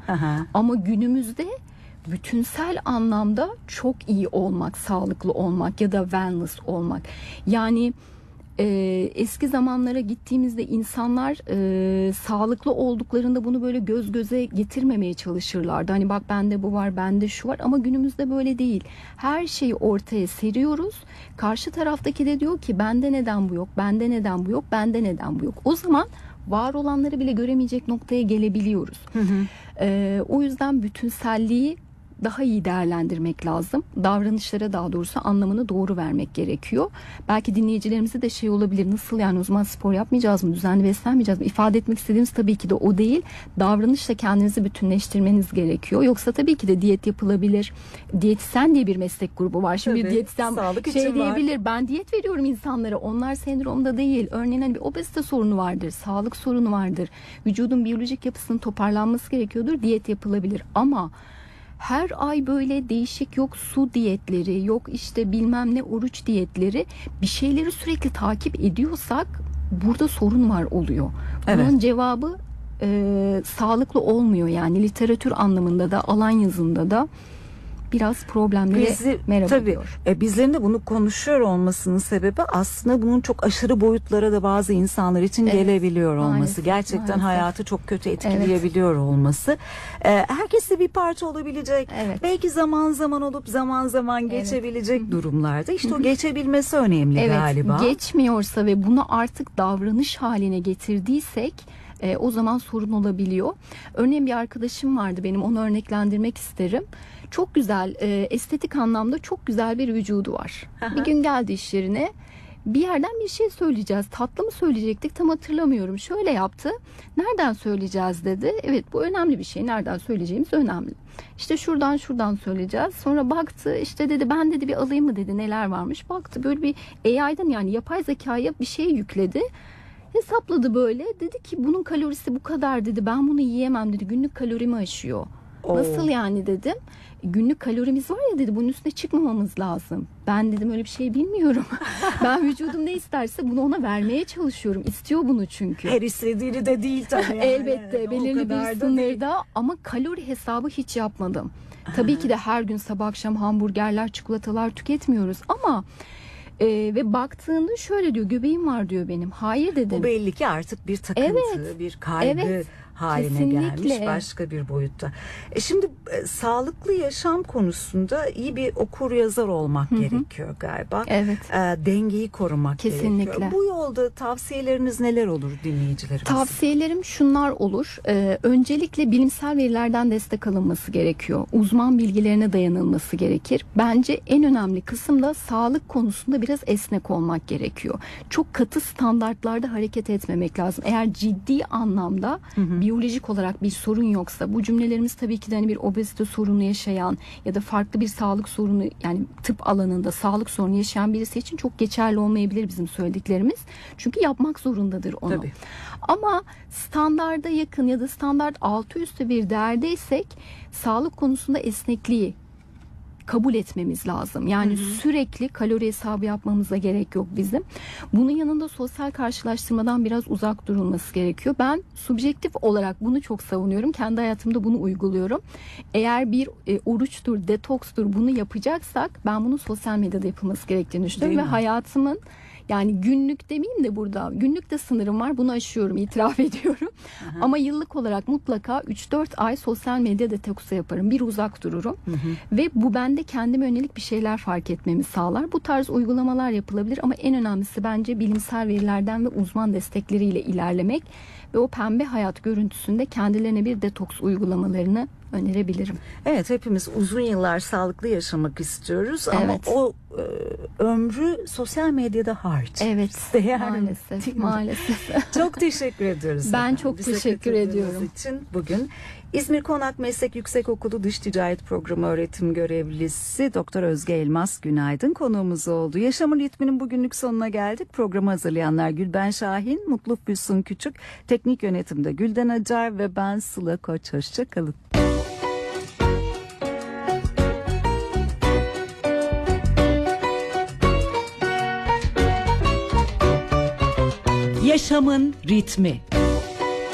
Aha. Ama günümüzde bütünsel anlamda çok iyi olmak, sağlıklı olmak ya da wellness olmak. Yani eski zamanlara gittiğimizde insanlar sağlıklı olduklarında bunu böyle göz göze getirmemeye çalışırlardı. Hani bak bende bu var, bende şu var, ama günümüzde böyle değil. Her şeyi ortaya seriyoruz. Karşı taraftaki de diyor ki bende neden bu yok, bende neden bu yok, bende neden bu yok. O zaman var olanları bile göremeyecek noktaya gelebiliyoruz. O yüzden bütünselliği daha iyi değerlendirmek lazım. Davranışlara daha doğrusu anlamını doğru vermek gerekiyor. Belki dinleyicilerimize de şey olabilir. Nasıl yani, o zaman spor yapmayacağız mı? Düzenli beslenmeyeceğiz mi? İfade etmek istediğimiz tabii ki de o değil. Davranışla kendinizi bütünleştirmeniz gerekiyor. Yoksa tabii ki de diyet yapılabilir. Diyetisyen diye bir meslek grubu var. Şimdi tabii, bir diyetisyen şey diyebilir. Ben diyet veriyorum insanlara. Onlar sendromda değil. Örneğin hani bir obezite sorunu vardır. Sağlık sorunu vardır. Vücudun biyolojik yapısının toparlanması gerekiyordur. Diyet yapılabilir. Ama her ay böyle değişik, yok su diyetleri, yok işte bilmem ne oruç diyetleri, bir şeyleri sürekli takip ediyorsak burada sorun var oluyor. Bunun cevabı sağlıklı olmuyor. Yani literatür anlamında da, alan yazında da biraz problemleri merhaba diyor. Bizlerin de bunu konuşuyor olmasının sebebi aslında bunun çok aşırı boyutlara da bazı insanlar için gelebiliyor olması. Maalesef, gerçekten hayatı çok kötü etkileyebiliyor olması. Herkeste bir parça olabilecek. Belki zaman zaman olup zaman zaman geçebilecek durumlarda. İşte o geçebilmesi önemli galiba. Geçmiyorsa ve bunu artık davranış haline getirdiysek o zaman sorun olabiliyor. Örneğin bir arkadaşım vardı benim, onu örneklendirmek isterim. Çok güzel, estetik anlamda çok güzel bir vücudu var. Bir gün geldi iş yerine, bir yerden bir şey söyleyeceğiz. Tatlı mı söyleyecektik tam hatırlamıyorum. Şöyle yaptı. Nereden söyleyeceğiz dedi. Evet, bu önemli bir şey. Nereden söyleyeceğimiz önemli. İşte şuradan söyleyeceğiz. Sonra baktı, işte dedi ben dedi bir alayım mı dedi, neler varmış. Baktı böyle bir AI'dan, yani yapay zekaya bir şey yükledi. Hesapladı böyle. Dedi ki bunun kalorisi bu kadar dedi. Ben bunu yiyemem dedi. Günlük kalorimi aşıyor. Nasıl yani dedim. Günlük kalorimiz var ya dedi, bunun üstüne çıkmamamız lazım. Ben dedim öyle bir şey bilmiyorum. Ben vücudum ne isterse bunu ona vermeye çalışıyorum. İstiyor bunu çünkü. Her istediğini de değil tabii. Yani. Elbette belirli bir sınırda, ama kalori hesabı hiç yapmadım. Tabii ki de her gün sabah akşam hamburgerler, çikolatalar tüketmiyoruz ama ve baktığında şöyle diyor, göbeğim var diyor benim. Hayır dedim. O belli ki artık bir takıntı, bir kaygı haline gelmiş başka bir boyutta. Şimdi sağlıklı yaşam konusunda iyi bir okur yazar olmak gerekiyor galiba. Dengeyi korumak gerekiyor. Bu yolda tavsiyeleriniz neler olur dinleyicilerimize? Tavsiyelerim şunlar olur. Öncelikle bilimsel verilerden destek alınması gerekiyor. Uzman bilgilerine dayanılması gerekir. Bence en önemli kısım da sağlık konusunda biraz esnek olmak gerekiyor. Çok katı standartlarda hareket etmemek lazım. Eğer ciddi anlamda biyolojik olarak bir sorun yoksa, bu cümlelerimiz tabii ki de hani bir obezite sorunu yaşayan ya da farklı bir sağlık sorunu, yani tıp alanında sağlık sorunu yaşayan birisi için çok geçerli olmayabilir bizim söylediklerimiz. Çünkü yapmak zorundadır onu. Tabii. Ama standarda yakın ya da standart altı üstü bir değerdeysek sağlık konusunda esnekliği kabul etmemiz lazım. Yani sürekli kalori hesabı yapmamıza gerek yok bizim. Bunun yanında sosyal karşılaştırmadan biraz uzak durulması gerekiyor. Ben subjektif olarak bunu çok savunuyorum. Kendi hayatımda bunu uyguluyorum. Eğer bir oruçtur, detokstur bunu yapacaksak ben bunun sosyal medyada yapılması gerektiğini düşünüyorum. Ve hayatımın, yani günlük demeyeyim de burada günlükte sınırım var, bunu aşıyorum, itiraf ediyorum. Ama yıllık olarak mutlaka 3-4 ay sosyal medya detoksu yaparım. Bir uzak dururum. Ve bu bende kendime yönelik bir şeyler fark etmemi sağlar. Bu tarz uygulamalar yapılabilir ama en önemlisi bence bilimsel verilerden ve uzman destekleriyle ilerlemek ve o pembe hayat görüntüsünde kendilerine bir detoks uygulamalarını önerebilirim. Evet, hepimiz uzun yıllar sağlıklı yaşamak istiyoruz ama o ömrü sosyal medyada harcıyoruz. Maalesef. Çok teşekkür ediyoruz. Ben çok teşekkür ediyorum. için bugün İzmir Konak Meslek Yüksekokulu Dış Ticaret Programı öğretim görevlisi Doktor Özge Elmas Günaydın konuğumuz oldu. Yaşamın ritminin bugünlük sonuna geldik. Programı hazırlayanlar Gülben Şahin, Mutlu Füsun Küçük, teknik yönetimde Gülden Acar ve ben Sıla Koç. Hoşça kalın. Yaşamın ritmi.